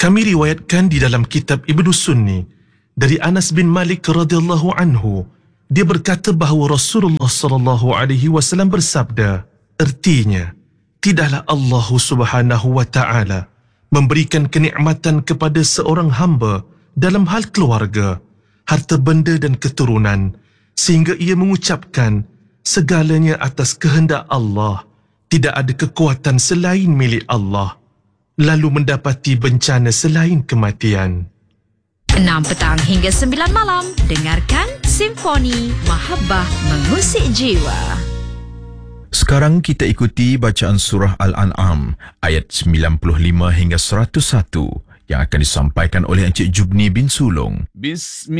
Kami riwayatkan di dalam kitab Ibnu Sunni dari Anas bin Malik radhiyallahu anhu, dia berkata bahawa Rasulullah sallallahu alaihi wasallam bersabda, artinya, tidaklah Allah Subhanahu wa taala memberikan kenikmatan kepada seorang hamba dalam hal keluarga, harta benda dan keturunan, sehingga ia mengucapkan segalanya atas kehendak Allah, tidak ada kekuatan selain milik Allah, lalu mendapati bencana selain kematian. 6 petang hingga 9 malam, dengarkan Simfoni Mahabbah Mengusik Jiwa. Sekarang kita ikuti bacaan surah Al-An'am ayat 95 hingga 101 yang akan disampaikan oleh Encik Jubni bin Sulong.